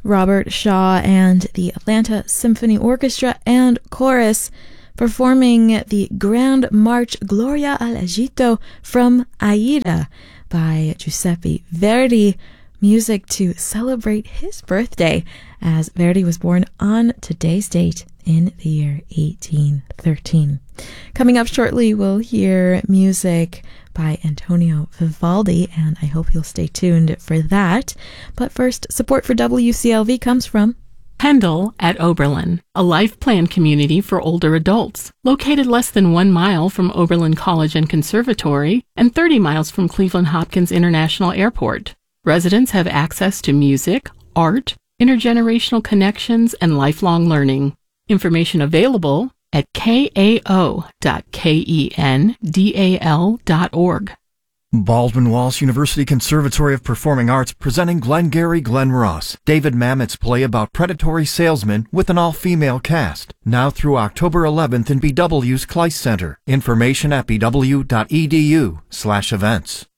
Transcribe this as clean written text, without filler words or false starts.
Robert Shaw and the Atlanta Symphony Orchestra and Chorus performing the Grand March Gloria al Egitto from Aida by Giuseppe Verdi, music to celebrate his birthday, as Verdi was born on today's date in the year 1813. Coming up shortly, we'll hear music by Antonio Vivaldi, and I hope you'll stay tuned for that. But first, support for WCLV comes from Pendle at Oberlin, a life plan community for older adults, located less than 1 mile from Oberlin College and Conservatory and 30 miles from Cleveland Hopkins International Airport. Residents have access to music, art, intergenerational connections, and lifelong learning. Information available at kao.kendal.org. Baldwin Wallace University Conservatory of Performing Arts presenting Glengarry Glen Ross, David Mamet's play about predatory salesmen with an all-female cast. Now through October 11th in BW's Kleist Center. Information at bw.edu/events.